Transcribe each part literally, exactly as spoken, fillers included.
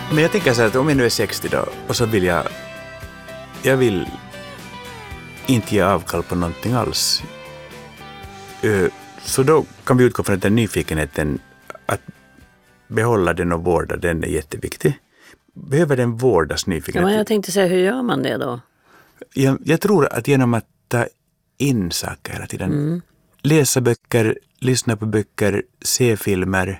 Men jag tänker så här att om jag nu är sextio då och så vill jag jag vill inte ge avkall på någonting alls. Så då kan vi utgå från att den nyfikenheten, att behålla den och vårda den, är jätteviktig. Behöver den vårdas, nyfikenheten? Ja, men jag tänkte säga, hur gör man det då? Jag, jag tror att genom att ta in saker hela tiden. Mm. Läsa böcker, lyssna på böcker, se filmer.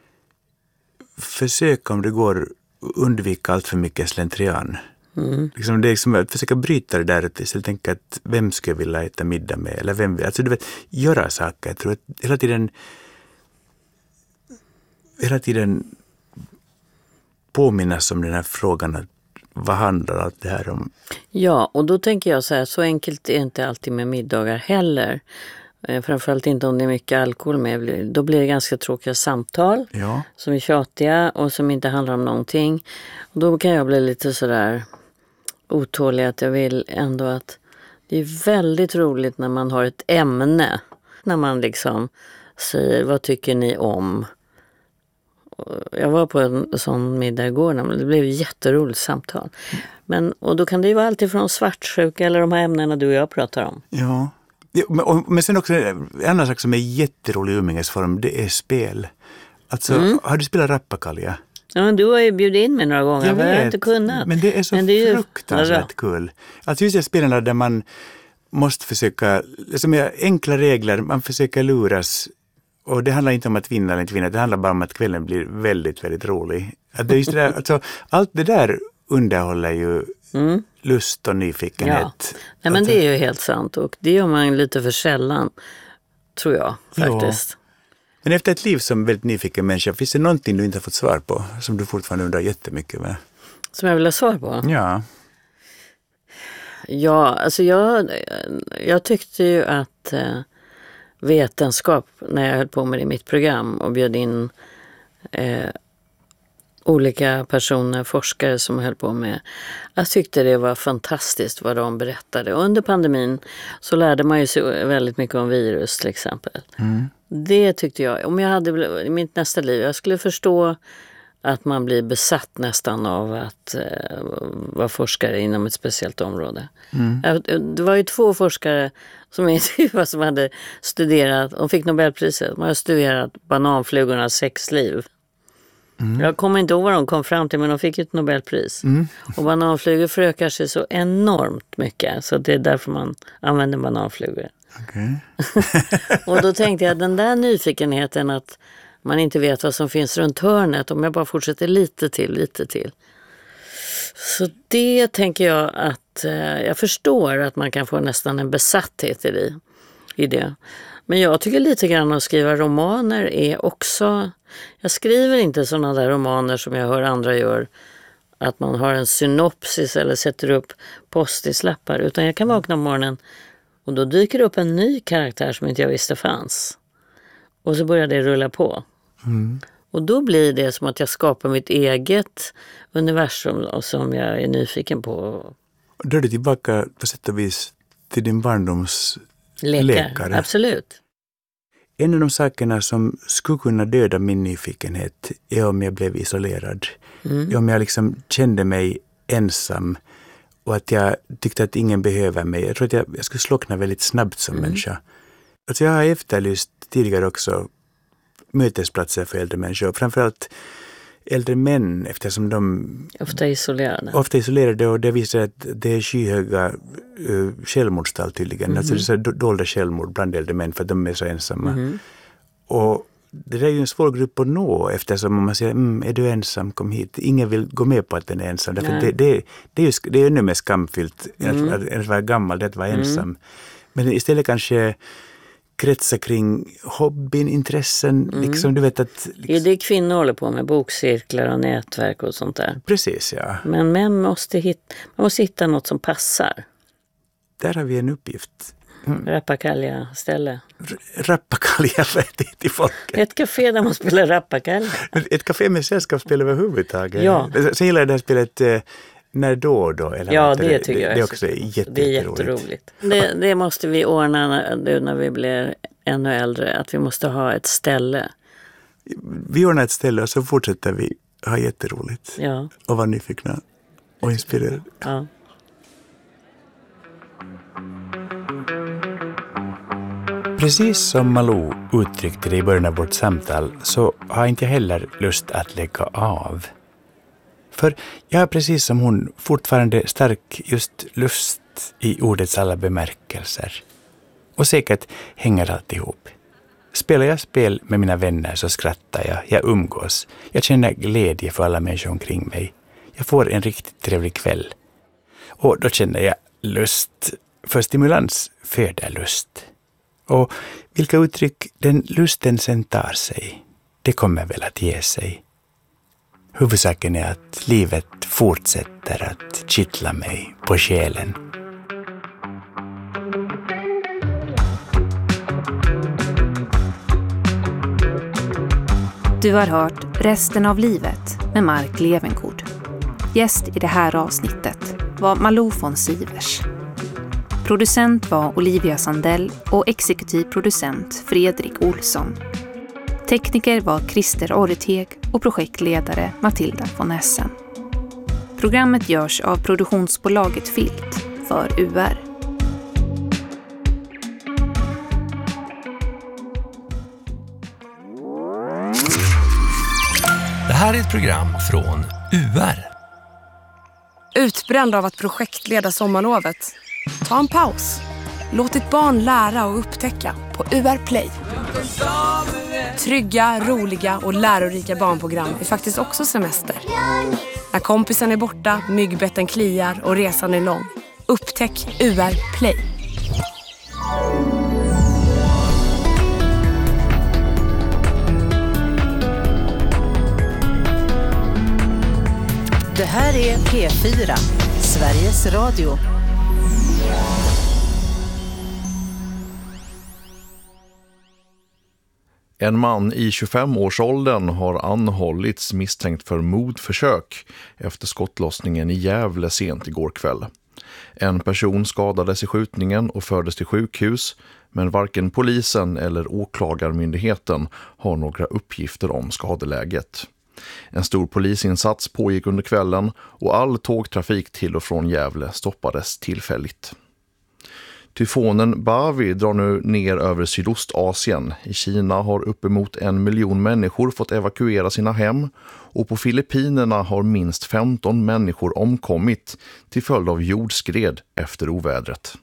Försök om det går undvika allt för mycket slentrian. Mm. Liksom det är liksom att försöka bryta det där, att istället tänka att vem skulle jag vilja äta middag med, eller vem vill, alltså du vet, göra saker. Jag tror att hela tiden hela tiden påminnas om den här frågan, att vad handlar allt det här om? Ja, och då tänker jag så här, så enkelt är inte alltid med middagar heller. Framförallt inte om det är mycket alkohol med. Då blir det ganska tråkiga samtal, ja, som är tjatiga och som inte handlar om någonting. Och då kan jag bli lite sådär otålig, att jag vill ändå att det är väldigt roligt när man har ett ämne. När man liksom säger, vad tycker ni om? Jag var på en sån middag igår, men det blev ett jätteroligt samtal. Men, och då kan det ju vara alltid från svartsjuka eller de här ämnena du och jag pratar om. Ja. Ja, men, men sen också en annan sak som är jätterolig umgängesform, det är spel. Alltså, mm. har du spelat rappakalja? Ja, men du har ju bjudit in mig några gånger, jag men jag har inte kunnat. Men det är så men det är ju fruktansvärt ja. kul. Alltså just det spelarna där man måste försöka, som är enkla regler, man försöker luras. Och det handlar inte om att vinna eller inte vinna, det handlar bara om att kvällen blir väldigt, väldigt rolig. Att det är just det där, alltså, allt det där underhåller ju mm. lust och nyfikenhet. Ja. Nej, men det är ju helt sant, och det gör man lite för sällan, tror jag faktiskt. Ja. Men efter ett liv som väldigt nyfiken människa, finns det någonting du inte har fått svar på, som du fortfarande undrar jättemycket med? Som jag vill ha svar på? Ja. Ja, alltså jag, jag tyckte ju att eh, vetenskap, när jag höll på med det i mitt program och bjöd in eh, olika personer, forskare som höll på med. Jag tyckte det var fantastiskt vad de berättade. Och under pandemin så lärde man ju sig väldigt mycket om virus till exempel. Mm. Det tyckte jag, om jag hade i mitt nästa liv, jag skulle förstå att man blir besatt nästan av att eh, vara forskare inom ett speciellt område. Mm. Det var ju två forskare som intervjuade som hade studerat, de fick Nobelpriset, de hade studerat bananflugornas sexliv. Mm. Jag kommer inte ihåg vad de kom fram till, men de fick ett Nobelpris. Mm. Och bananflugor förökar sig så enormt mycket, så det är därför man använder bananflugor. Okay. Och då tänkte jag, den där nyfikenheten att man inte vet vad som finns runt hörnet, om jag bara fortsätter lite till, lite till. Så det tänker jag att eh, jag förstår att man kan få nästan en besatthet i, i det. Men jag tycker lite grann att skriva romaner är också... Jag skriver inte sådana där romaner som jag hör andra gör. Att man har en synopsis eller sätter upp postislappar. Utan jag kan vakna på morgonen och då dyker det upp en ny karaktär som inte jag visste fanns. Och så börjar det rulla på. Mm. Och då blir det som att jag skapar mitt eget universum som jag är nyfiken på. Då är du tillbaka på sätt och vis till din barndoms läkare. Absolut. En av de sakerna som skulle kunna döda min nyfikenhet är om jag blev isolerad. Mm. Om jag liksom kände mig ensam och att jag tyckte att ingen behöver mig. Jag tror att jag, jag skulle slockna väldigt snabbt som mm. människa. Alltså jag har efterlyst tidigare också mötesplatser för äldre människor. Framförallt äldre män, eftersom de... Ofta isolerade. Ofta isolerade, och det visar att det är skyhöga uh, självmordstal tydligen. Mm-hmm. Alltså det är så dolda självmord bland äldre män för att de är så ensamma. Mm-hmm. Och det där är ju en svår grupp att nå, eftersom man säger, mm, är du ensam, kom hit. Ingen vill gå med på att den är ensam. Därför det, det, det är ju det är ännu mer skamfyllt mm. än, att, än att vara gammal, det att vara mm. ensam. Men istället kanske kretsa kring hobbyn, intressen, mm. liksom, du vet att... Liksom... Ja, det är kvinnor håller på med bokcirklar och nätverk och sånt där. Precis, ja. Men män måste hitta, man måste hitta något som passar. Där har vi en uppgift. Mm. Rappakalja ställe. R- rappakalja för det till folket. Ett café där man spelar rappakalja. Ett café med sällskapsspel överhuvudtaget. Ja. Sen gillar jag det här spelet eh, När då och då. Eller ja, det, det tycker det, jag. Det är också jätte, det är jätteroligt. Det, det måste vi ordna när, när vi blir ännu äldre. Att vi måste ha ett ställe. Vi ordnar ett ställe och så fortsätter vi ha jätteroligt. Ja. Och vara nyfikna och inspirerade. Ja. Precis som Malou uttryckte det i början av vårt samtal så har inte jag heller lust att lägga av. För jag har precis som hon fortfarande stark just lust i ordets alla bemärkelser. Och säkert hänger allt ihop. Spelar jag spel med mina vänner så skrattar jag, jag umgås. Jag känner glädje för alla människor omkring mig. Jag får en riktigt trevlig kväll. Och då känner jag lust, för stimulans föder lust. Och vilka uttryck den lusten sen tar sig, det kommer väl att ge sig. Huvudsaken är att livet fortsätter att kittla mig på själen. Du har hört Resten av livet med Mark Levengood. Gäst i det här avsnittet var Malou von Sivers. Producent var Olivia Sandell och exekutiv producent Fredrik Olsson. Tekniker var Christer Orreteg och projektledare Matilda von Essen. Programmet görs av produktionsbolaget Filt för U R. Det här är ett program från U R. Utbränd av att projektleda sommarlovet? Ta en paus. Låt ditt barn lära och upptäcka på U R Play. Trygga, roliga och lärorika barnprogram är faktiskt också semester. När kompisen är borta, myggbetten kliar och resan är lång. Upptäck U R Play. Det här är P fyra, Sveriges Radio. En man i tjugofem-årsåldern har anhållits misstänkt för mordförsök efter skottlossningen i Gävle sent igår kväll. En person skadades i skjutningen och fördes till sjukhus, men varken polisen eller åklagarmyndigheten har några uppgifter om skadeläget. En stor polisinsats pågick under kvällen och all tågtrafik till och från Gävle stoppades tillfälligt. Tyfonen Bavi drar nu ner över Sydostasien. I Kina har uppemot en miljon människor fått evakuera sina hem och på Filippinerna har minst femton människor omkommit till följd av jordskred efter ovädret.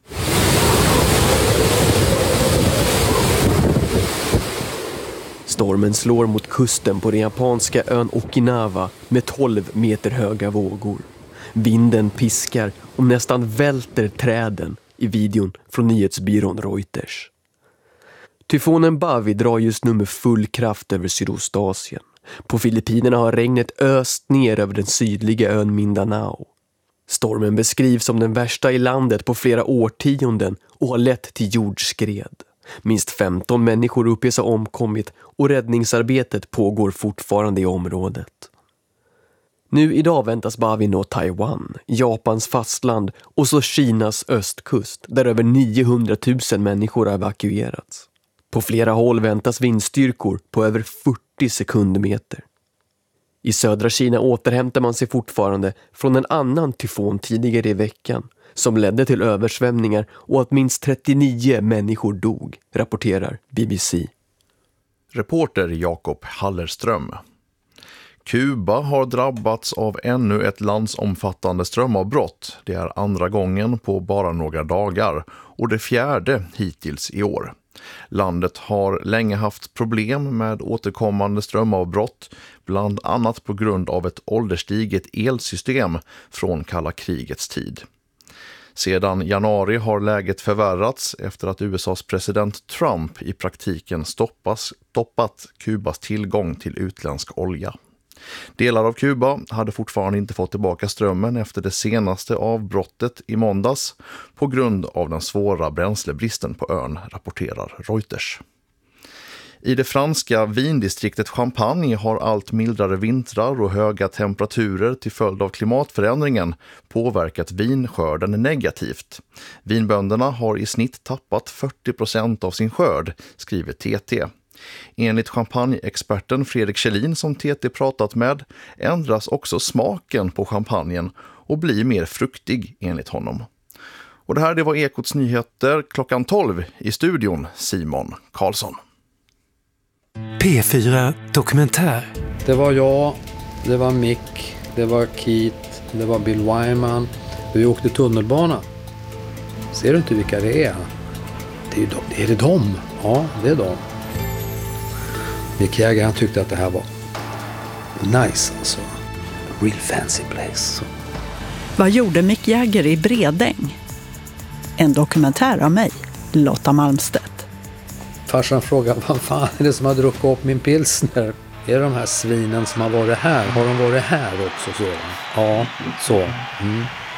Stormen slår mot kusten på den japanska ön Okinawa med tolv meter höga vågor. Vinden piskar och nästan välter träden i videon från nyhetsbyrån Reuters. Tyfonen Bavi drar just nu med full kraft över Sydostasien. På Filippinerna har regnet öst ner över den sydliga ön Mindanao. Stormen beskrivs som den värsta i landet på flera årtionden och har lett till jordskred. Minst femton människor uppges ha omkommit och räddningsarbetet pågår fortfarande i området. Nu idag väntas Bavi nå Taiwan, Japans fastland och så Kinas östkust där över niohundratusen människor har evakuerats. På flera håll väntas vindstyrkor på över fyrtio sekundmeter. I södra Kina återhämtar man sig fortfarande från en annan tyfon tidigare i veckan som ledde till översvämningar och att minst trettionio människor dog, rapporterar B B C. Reporter Jakob Hallerström. Kuba har drabbats av ännu ett landsomfattande strömavbrott. Det är andra gången på bara några dagar och det fjärde hittills i år. Landet har länge haft problem med återkommande strömavbrott, bland annat på grund av ett ålderstiget elsystem från kalla krigets tid. Sedan januari har läget förvärrats efter att U S A:s president Trump i praktiken stoppas, stoppat Kubas tillgång till utländsk olja. Delar av Kuba hade fortfarande inte fått tillbaka strömmen efter det senaste avbrottet i måndags på grund av den svåra bränslebristen på ön, rapporterar Reuters. I det franska vindistriktet Champagne har allt mildare vintrar och höga temperaturer till följd av klimatförändringen påverkat vinskörden negativt. Vinbönderna har i snitt tappat fyrtio procent av sin skörd, skriver T T. Enligt champagneexperten Fredrik Kjellin som T T pratat med ändras också smaken på champagnen och blir mer fruktig enligt honom. Och det här det var Ekots nyheter klockan tolv i studion Simon Karlsson. P fyra Dokumentär. Det var jag, det var Mick, det var Keith, det var Bill Wyman. Vi åkte tunnelbana. Ser du inte vilka det är? Det är, ju de. Är det de? Ja, det är de. Mick Jagger, han tyckte att det här var nice alltså. Real fancy place. Vad gjorde Mick Jagger i Bredäng? En dokumentär av mig, Lotta Malmstedt. Farsan frågade, vad fan är det som har druckit upp min pilsner? Är det de här svinen som har varit här? Har de varit här också? Så? Ja, så. Mm.